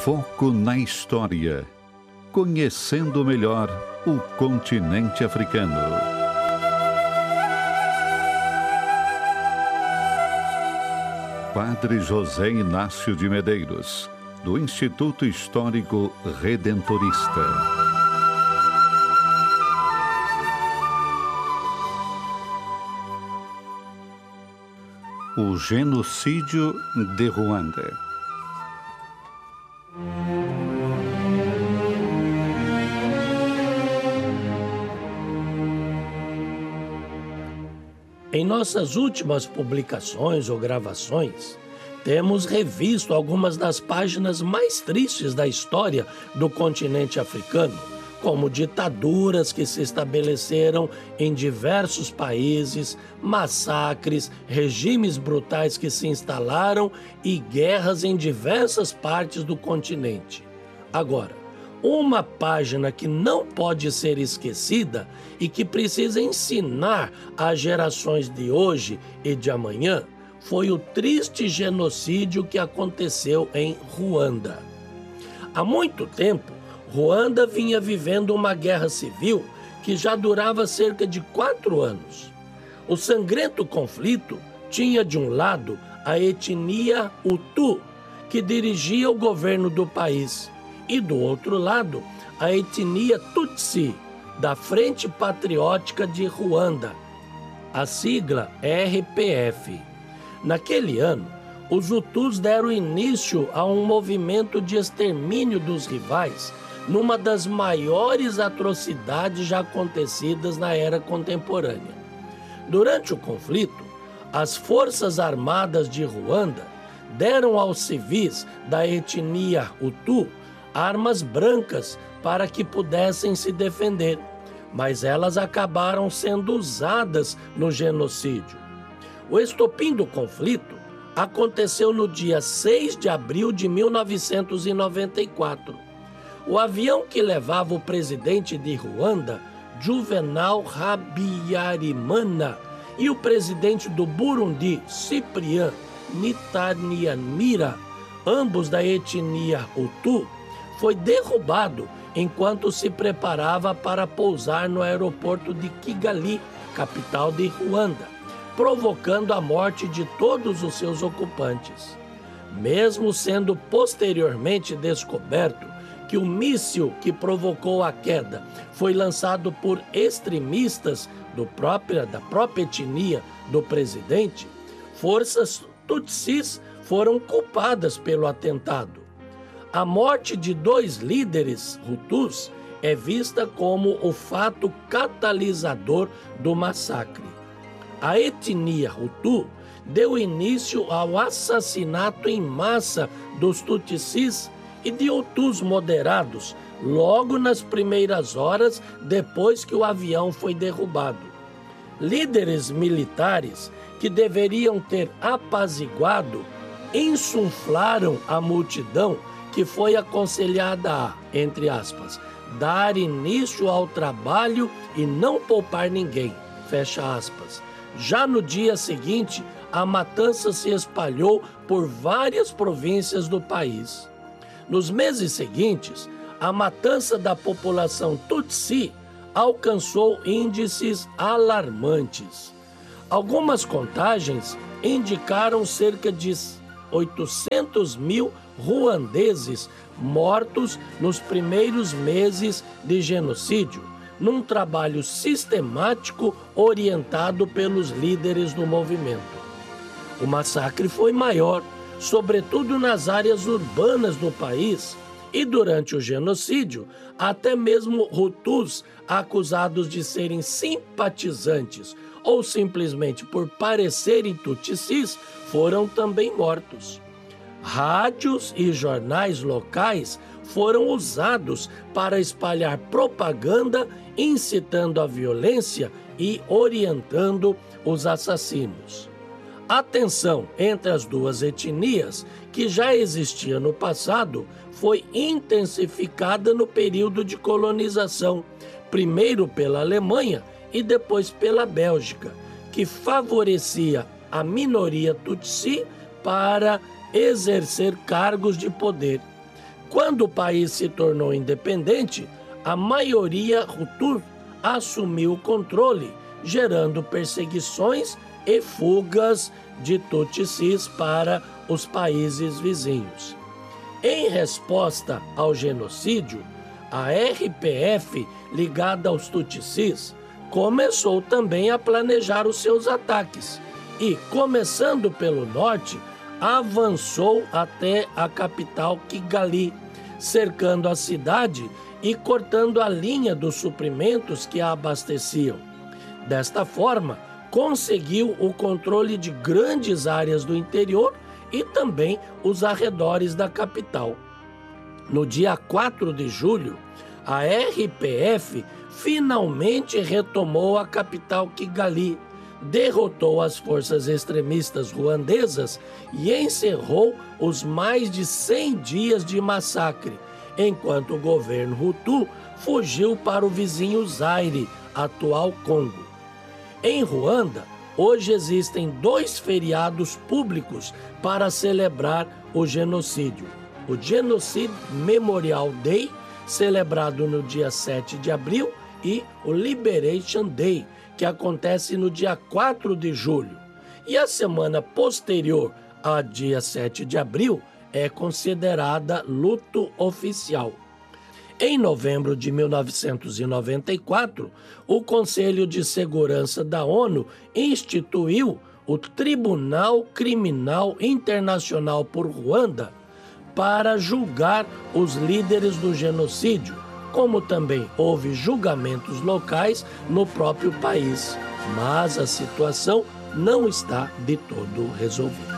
Foco na história. Conhecendo melhor o continente africano. Padre José Inácio de Medeiros, do Instituto Histórico Redentorista. O genocídio de Ruanda. Em nossas últimas publicações ou gravações, temos revisto algumas das páginas mais tristes da história do continente africano, como ditaduras que se estabeleceram em diversos países, massacres, regimes brutais que se instalaram e guerras em diversas partes do continente. Agora, uma página que não pode ser esquecida e que precisa ensinar às gerações de hoje e de amanhã foi o triste genocídio que aconteceu em Ruanda. Há muito tempo, Ruanda vinha vivendo uma guerra civil que já durava cerca de 4 anos. O sangrento conflito tinha de um lado a etnia Hutu, que dirigia o governo do país, e do outro lado a etnia Tutsi, da Frente Patriótica de Ruanda, a sigla RPF. Naquele ano, os Hutus deram início a um movimento de extermínio dos rivais, numa das maiores atrocidades já acontecidas na era contemporânea. Durante o conflito, as Forças Armadas de Ruanda deram aos civis da etnia Hutu armas brancas para que pudessem se defender, mas elas acabaram sendo usadas no genocídio. O estopim do conflito aconteceu no dia 6 de abril de 1994. O avião que levava o presidente de Ruanda, Juvenal Habyarimana, e o presidente do Burundi, Cyprien Ntaryamira, ambos da etnia Hutu, foi derrubado enquanto se preparava para pousar no aeroporto de Kigali, capital de Ruanda, provocando a morte de todos os seus ocupantes. Mesmo sendo posteriormente descoberto que o míssil que provocou a queda foi lançado por extremistas da própria etnia do presidente, forças tutsis foram culpadas pelo atentado. A morte de 2 líderes hutus é vista como o fato catalisador do massacre. A etnia Hutu deu início ao assassinato em massa dos tutsis e de Hutus moderados logo nas primeiras horas depois que o avião foi derrubado. Líderes militares que deveriam ter apaziguado insuflaram a multidão que foi aconselhada a, entre aspas, dar início ao trabalho e não poupar ninguém, fecha aspas. Já no dia seguinte, a matança se espalhou por várias províncias do país. Nos meses seguintes, a matança da população Tutsi alcançou índices alarmantes. Algumas contagens indicaram cerca de 800 mil ruandeses mortos nos primeiros meses de genocídio, num trabalho sistemático orientado pelos líderes do movimento. O massacre foi maior, sobretudo nas áreas urbanas do país, e durante o genocídio, até mesmo Hutus acusados de serem simpatizantes ou simplesmente por parecerem tutsis foram também mortos. Rádios e jornais locais foram usados para espalhar propaganda incitando a violência e orientando os assassinos. A tensão entre as duas etnias, que já existia no passado, foi intensificada no período de colonização, primeiro pela Alemanha e depois pela Bélgica, que favorecia a minoria tutsi para exercer cargos de poder. Quando o país se tornou independente, a maioria Hutu assumiu o controle, gerando perseguições e fugas de Tutsis para os países vizinhos. Em resposta ao genocídio, a RPF, ligada aos Tutsis, começou também a planejar os seus ataques e, começando pelo norte, avançou até a capital Kigali, cercando a cidade e cortando a linha dos suprimentos que a abasteciam. Desta forma, conseguiu o controle de grandes áreas do interior e também os arredores da capital. No dia 4 de julho, a RPF finalmente retomou a capital Kigali, derrotou as forças extremistas ruandesas e encerrou os mais de 100 dias de massacre, enquanto o governo Hutu fugiu para o vizinho Zaire, atual Congo. Em Ruanda, hoje existem 2 feriados públicos para celebrar o genocídio. O Genocide Memorial Day, celebrado no dia 7 de abril, e o Liberation Day, que acontece no dia 4 de julho. E a semana posterior ao dia 7 de abril é considerada luto oficial. Em novembro de 1994, o Conselho de Segurança da ONU instituiu o Tribunal Criminal Internacional por Ruanda para julgar os líderes do genocídio, como também houve julgamentos locais no próprio país. Mas a situação não está de todo resolvida.